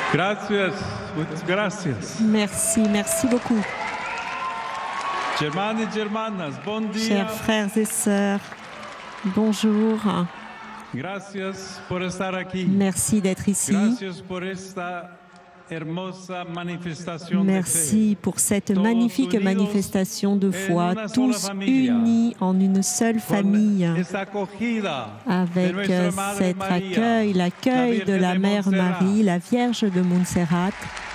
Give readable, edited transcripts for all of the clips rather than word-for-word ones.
Gracias, muchas gracias. Merci, merci beaucoup. Germanos y hermanas, bon día. Chers frères et sœurs, bonjour. Gracias por estar aquí. Merci d'être ici. Gracias por esta hermosa manifestación de fe. Merci pour cette Todos magnifique unidos manifestation de en foi, una sola tous familia, unis en une seule con famille, esta acogida de avec nuestra Madre cet María, accueil, l'accueil la de Virgen la de Mère Montserrat. Marie, la Vierge de Montserrat.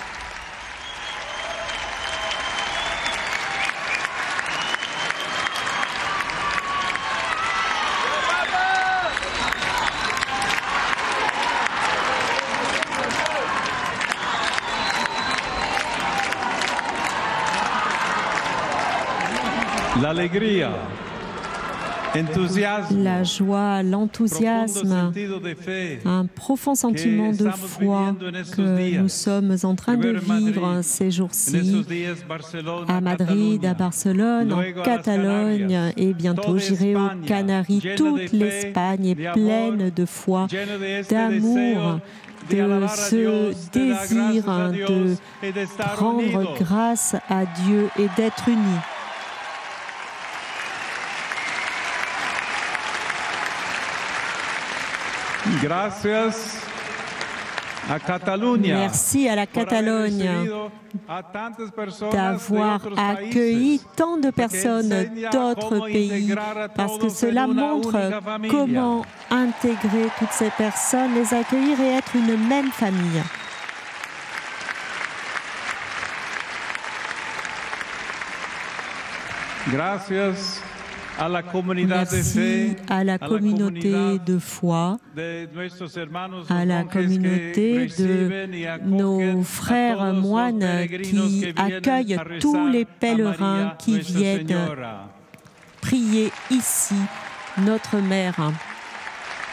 L'alegría, entusiasmo, La joie, profundo l'enthousiasme, sentido de fe. un profond sentiment de foi que nous sommes en train de vivre ces En jours-ci estos días, Barcelona, à Madrid, Cataluña, à Barcelone, luego en a las Catalogne Canarias, et bientôt toda j'irai aux España, Canaries. llena de Toute fe, l'Espagne est de amor, pleine de foi, lleno de este d'amour, deseo de de alabar a ce Dios, de dar désir gracias a de Dios y de estar rendre unidos. grâce à Dieu et d'être unis. Gracias a Cataluña Merci à la por haber Catalogne recibido a tantas personas de d'avoir otros accueilli países, tant de porque personnes enseña d'autres cómo pays, integrar a parce que todos cela en una montre única familia. comment intégrer toutes ces personnes, les accueillir et être une même famille. Gracias a la comunidad de Merci fe, à la communauté comunidad de foi, de nuestros hermanos à la monjes que communauté reciben y de acogen nos a frères todos los moines peregrinos qui que vienen accueillent a rezar tous les a pèlerins María, qui Nuestra viennent Señora. prier ici, notre Mère.